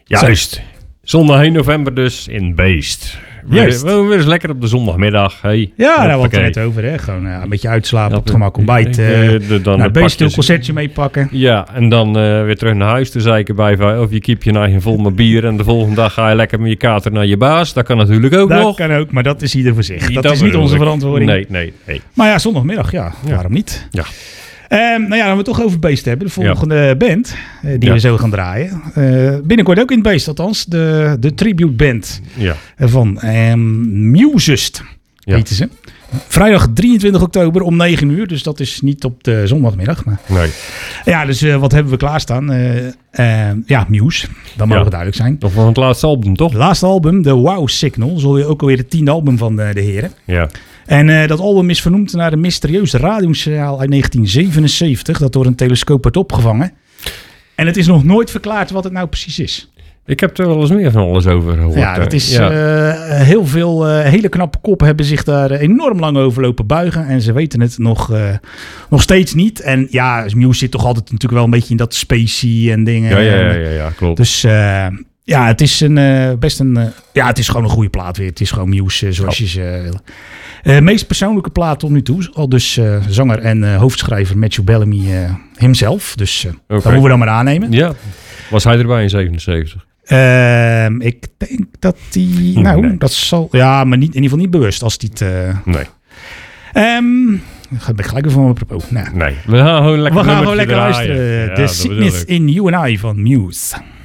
Juist. Zondag 1 november dus in Beest. Juist. We weer eens lekker op de zondagmiddag. Hey. Ja, daar hadden we het net over. Hè? Gewoon een beetje uitslapen, op het gemak ontbijt. Dan naar Beest een concertje meepakken. Ja, en dan weer terug naar huis te zeiken bij. Of je kiep je eigen vol met bier. En de volgende dag ga je lekker met je kater naar je baas. Dat kan natuurlijk ook nog. Dat kan ook, maar dat is ieder voor zich. Dat is niet onze verantwoording. Nee. Maar ja, zondagmiddag, waarom niet? Ja. Dan we het toch over Beest hebben. De volgende band die we zo gaan draaien. Binnenkort ook in het Beest, althans. De tribute band van Musest, heten ze. Vrijdag 23 oktober om 9 uur. Dus dat is niet op de zondagmiddag. Maar... Nee. Ja, dus wat hebben we klaarstaan? Muse. Dat mag duidelijk zijn. Nog van het laatste album, toch? Het laatste album, The Wow Signal. Zo ook alweer het 10e album van de heren. Ja. En dat album is vernoemd naar een mysterieus radiosignaal uit 1977... dat door een telescoop werd opgevangen. En het is nog nooit verklaard wat het nou precies is. Ik heb er wel eens meer van alles over gehoord. Ja, dat is heel veel hele knappe koppen hebben zich daar enorm lang over lopen buigen. En ze weten het nog steeds niet. En ja, Muse zit toch altijd natuurlijk wel een beetje in dat spacey en dingen. Ja, klopt. Dus het is het is gewoon een goede plaat weer. Het is gewoon Muse zoals je ze... meest persoonlijke plaat tot nu toe. Al dus zanger en hoofdschrijver Matthew Bellamy hemzelf. Dus dat moeten we dan maar aannemen. Ja, was hij erbij in 77? Ik denk dat hij... dat zal... Ja, maar niet, in ieder geval niet bewust als hij het... Nee. Ga ik gelijk even van mijn propos. Nee, we gaan gewoon lekker luisteren. The Sickness in You and I van Muse.